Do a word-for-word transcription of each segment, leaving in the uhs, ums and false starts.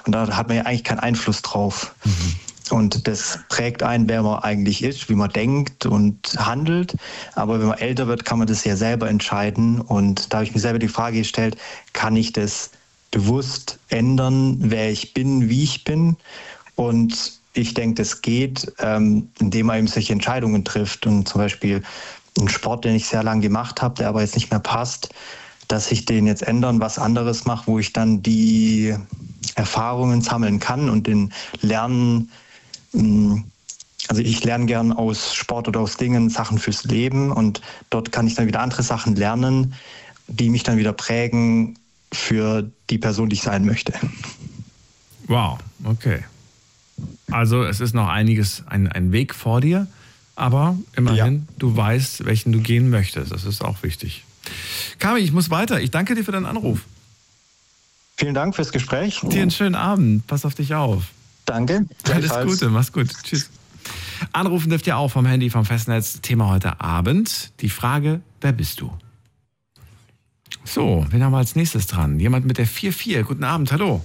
Und da hat man ja eigentlich keinen Einfluss drauf. Mhm. Und das prägt einen, wer man eigentlich ist, wie man denkt und handelt. Aber wenn man älter wird, kann man das ja selber entscheiden. Und da habe ich mir selber die Frage gestellt, kann ich das bewusst ändern, wer ich bin, wie ich bin? Und ich denke, das geht, ähm, indem man eben solche Entscheidungen trifft. Und zum Beispiel einen Sport, den ich sehr lange gemacht habe, der aber jetzt nicht mehr passt, dass ich den jetzt ändern, was anderes mache, wo ich dann die Erfahrungen sammeln kann und den Lernen. Also ich lerne gern aus Sport oder aus Dingen Sachen fürs Leben und dort kann ich dann wieder andere Sachen lernen, die mich dann wieder prägen für die Person, die ich sein möchte. Wow, okay. Also es ist noch einiges, ein, ein Weg vor dir, aber immerhin, ja. Du weißt, welchen du gehen möchtest. Das ist auch wichtig. Kami, ich muss weiter. Ich danke dir für deinen Anruf. Vielen Dank fürs Gespräch. Dir einen schönen Abend. Pass auf dich auf. Danke. Alles Gute, mach's gut. Tschüss. Anrufen dürft ihr auch vom Handy, vom Festnetz. Thema heute Abend. Die Frage, wer bist du? So, wen haben wir als nächstes dran? Jemand mit der vier vier. Guten Abend, hallo.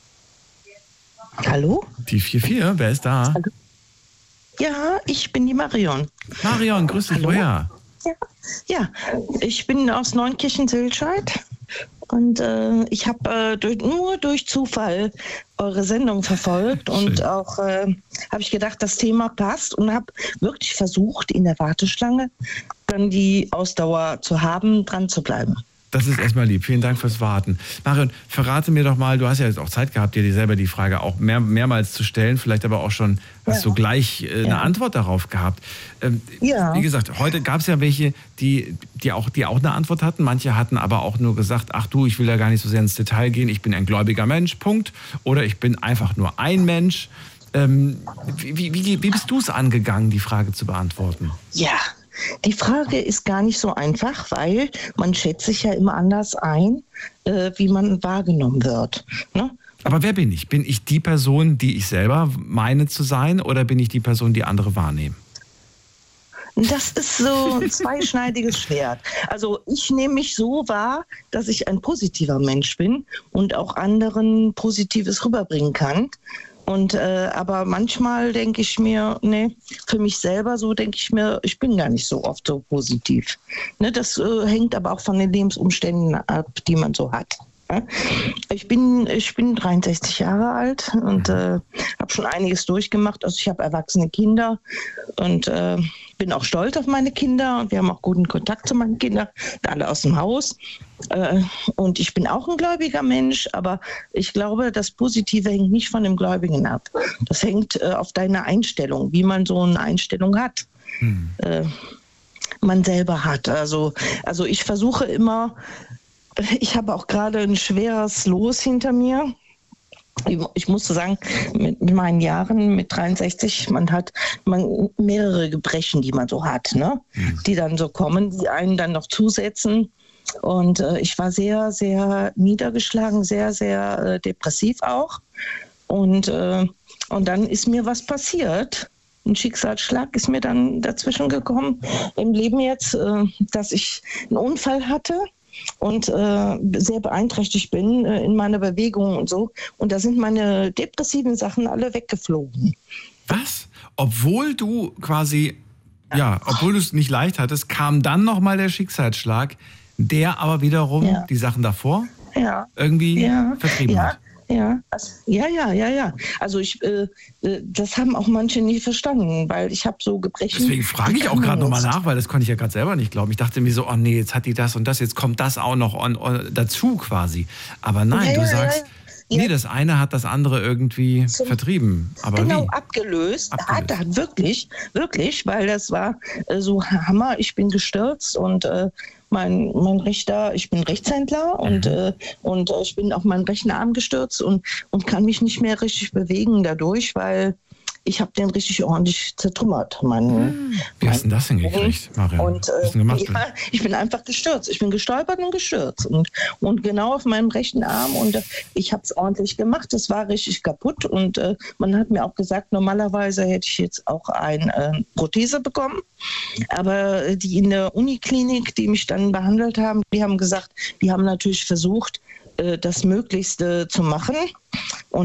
Hallo? Die vier vier, wer ist da? Hallo. Ja, ich bin die Marion. Marion, grüß dich, woher? Ja, ja, ich bin aus Neunkirchen-Sülscheid. Und äh, ich habe äh, durch, nur durch Zufall eure Sendung verfolgt. Schön. Und auch äh, habe ich gedacht, das Thema passt und habe wirklich versucht, in der Warteschlange dann die Ausdauer zu haben, dran zu bleiben. Das ist erstmal lieb. Vielen Dank fürs Warten. Marion, verrate mir doch mal, du hast ja jetzt auch Zeit gehabt, dir selber die Frage auch mehr, mehrmals zu stellen, vielleicht aber auch schon, hast ja. du gleich äh, eine ja. Antwort darauf gehabt. Ähm, ja. Wie gesagt, heute gab es ja welche, die, die, auch, die auch eine Antwort hatten. Manche hatten aber auch nur gesagt, ach du, ich will da gar nicht so sehr ins Detail gehen, ich bin ein gläubiger Mensch, Punkt. Oder ich bin einfach nur ein Mensch. Ähm, wie, wie, wie, wie bist du es angegangen, die Frage zu beantworten? Ja. Die Frage ist gar nicht so einfach, weil man schätzt sich ja immer anders ein, äh, wie man wahrgenommen wird. Ne? Aber wer bin ich? Bin ich die Person, die ich selber meine zu sein, oder bin ich die Person, die andere wahrnehmen? Das ist so ein zweischneidiges Schwert. Also ich nehme mich so wahr, dass ich ein positiver Mensch bin und auch anderen Positives rüberbringen kann. Und äh, aber manchmal denke ich mir, nee, für mich selber so denke ich mir, ich bin gar nicht so oft so positiv. Ne, das äh, hängt aber auch von den Lebensumständen ab, die man so hat. Ja? Ich bin ich bin dreiundsechzig Jahre alt und äh, habe schon einiges durchgemacht. Also ich habe erwachsene Kinder und äh, bin auch stolz auf meine Kinder und wir haben auch guten Kontakt zu meinen Kindern, alle aus dem Haus. Äh, und ich bin auch ein gläubiger Mensch, aber ich glaube, das Positive hängt nicht von dem Gläubigen ab. Das hängt äh, auf deine Einstellung, wie man so eine Einstellung hat. Hm. Äh, man selber hat. Also, also ich versuche immer, ich habe auch gerade ein schweres Los hinter mir. Ich musste sagen, mit meinen Jahren, mit dreiundsechzig, man hat man mehrere Gebrechen, die man so hat, ne? Mhm. Die dann so kommen, die einen dann noch zusetzen. Und äh, ich war sehr, sehr niedergeschlagen, sehr, sehr äh, depressiv auch. Und, äh, und dann ist mir was passiert. Ein Schicksalsschlag ist mir dann dazwischen gekommen im Leben jetzt, äh, dass ich einen Unfall hatte. Und äh, sehr beeinträchtigt bin äh, in meiner Bewegung und so. Und da sind meine depressiven Sachen alle weggeflogen. Was? Obwohl du quasi, ja, obwohl du es nicht leicht hattest, kam dann nochmal der Schicksalsschlag, der aber wiederum ja. die Sachen davor ja. irgendwie ja. vertrieben ja. hat. Ja, also, ja, ja, ja, ja. Also ich, äh, das haben auch manche nie verstanden, weil ich habe so Gebrechen. Deswegen frage ich auch gerade nochmal nach, weil das konnte ich ja gerade selber nicht glauben. Ich dachte mir so, oh nee, jetzt hat die das und das, jetzt kommt das auch noch on, on, dazu quasi. Aber nein, ja, du ja, sagst, ja. nee, das eine hat das andere irgendwie so, vertrieben. Aber genau, wie? abgelöst. abgelöst. Hat, hat wirklich, wirklich, weil das war äh, so Hammer. Ich bin gestürzt und äh, Mein, mein rechter, ich bin Rechtshändler und, mhm. äh, und äh, ich bin auf meinen rechten Arm gestürzt und, und kann mich nicht mehr richtig bewegen dadurch, weil ich habe den richtig ordentlich zertrümmert. Mein, hm. Wie hast du das denn gekriegt, Marion? Und, äh, ja, ich bin einfach gestürzt. Ich bin gestolpert und gestürzt. Und, und genau auf meinem rechten Arm. Und äh, ich habe es ordentlich gemacht. Es war richtig kaputt. Und äh, man hat mir auch gesagt, normalerweise hätte ich jetzt auch eine äh, Prothese bekommen. Aber äh, die in der Uniklinik, die mich dann behandelt haben, die haben gesagt, die haben natürlich versucht, äh, das Möglichste zu machen. Und